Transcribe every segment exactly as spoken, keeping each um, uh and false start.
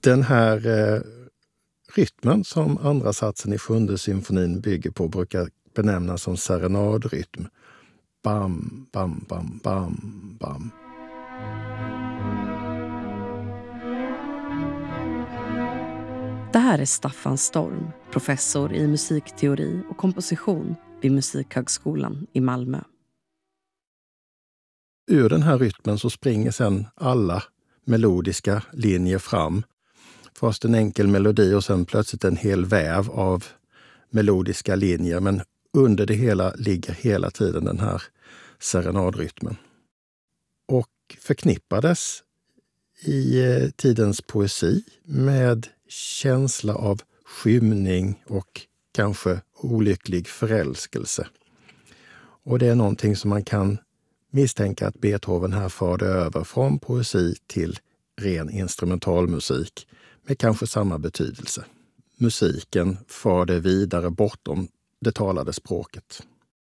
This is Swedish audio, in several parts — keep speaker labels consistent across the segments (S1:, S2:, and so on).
S1: Den här eh, rytmen som andra satsen i sjunde symfonin bygger på brukar benämnas som serenadrytm. Bam, bam, bam, bam, bam.
S2: Det här är Staffan Storm, professor i musikteori och komposition vid Musikhögskolan i Malmö.
S1: Ur den här rytmen så springer sedan alla melodiska linjer fram. Först en enkel melodi och sen plötsligt en hel väv av melodiska linjer. Men under det hela ligger hela tiden den här serenadrytmen. Och förknippades i tidens poesi med känsla av skymning och kanske olycklig förälskelse. Och det är någonting som man kan misstänka att Beethoven här förde över från poesi till ren instrumentalmusik med kanske samma betydelse. Musiken förde vidare bortom det talade språket.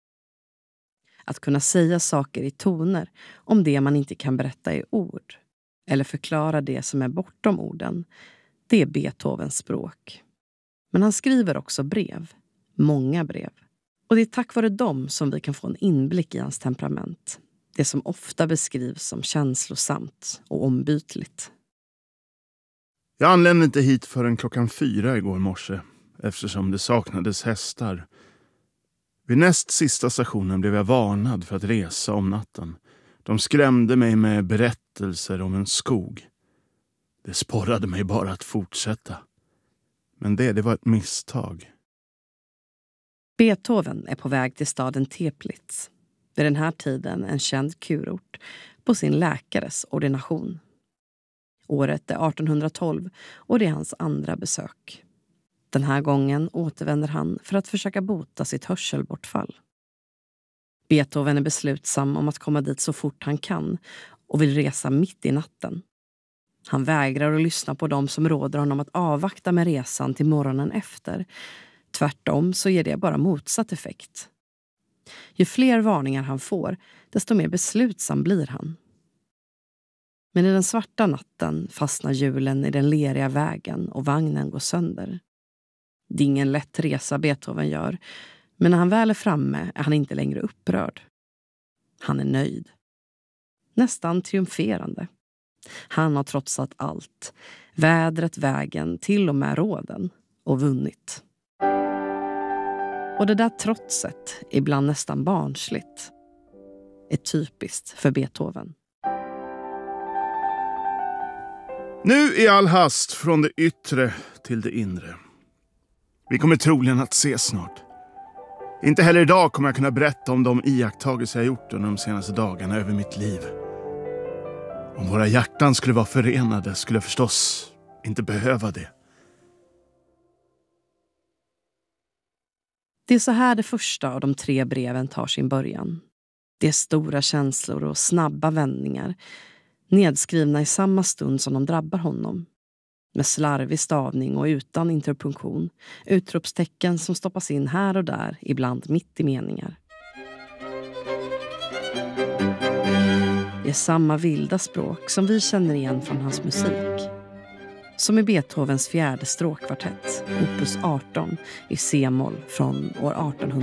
S2: Att kunna säga saker i toner om det man inte kan berätta i ord eller förklara det som är bortom orden, det är Beethovens språk. Men han skriver också brev, många brev. Och det är tack vare dem som vi kan få en inblick i hans temperament. Det som ofta beskrivs som känslosamt och ombytligt.
S3: Jag anlände inte hit förrän klockan fyra igår morse, eftersom det saknades hästar. Vid näst sista stationen blev jag varnad för att resa om natten. De skrämde mig med berättelser om en skog. Det sporrade mig bara att fortsätta. Men det, det var ett misstag.
S2: Beethoven är på väg till staden Teplitz. Vid den här tiden en känd kurort på sin läkares ordination. Året är artonhundratolv och det är hans andra besök. Den här gången återvänder han för att försöka bota sitt hörselbortfall. Beethoven är beslutsam om att komma dit så fort han kan och vill resa mitt i natten. Han vägrar att lyssna på dem som råder honom att avvakta med resan till morgonen efter. Tvärtom så ger det bara motsatt effekt. Ju fler varningar han får, desto mer beslutsam blir han. Men i den svarta natten fastnar hjulen i den leriga vägen och vagnen går sönder. Det är ingen lätt resa Beethoven gör, men när han väl är framme är han inte längre upprörd. Han är nöjd. Nästan triumferande. Han har trotsat allt. Vädret, vägen, till och med råden. Och vunnit. Och det där trotset, ibland nästan barnsligt, är typiskt för Beethoven.
S3: Nu i all hast från det yttre till det inre. Vi kommer troligen att ses snart. Inte heller idag kommer jag kunna berätta om de iakttagelser jag gjort under de senaste dagarna över mitt liv. Om våra hjärtan skulle vara förenade skulle jag förstås inte behöva det.
S2: Det är så här det första av de tre breven tar sin början. Det är stora känslor och snabba vändningar, nedskrivna i samma stund som de drabbar honom. Med slarvig stavning och utan interpunktion, utropstecken som stoppas in här och där, ibland mitt i meningar. Det är samma vilda språk som vi känner igen från hans musik. Som i Beethovens fjärde stråkkvartett, opus arton, i C-moll från år artonhundrasexton.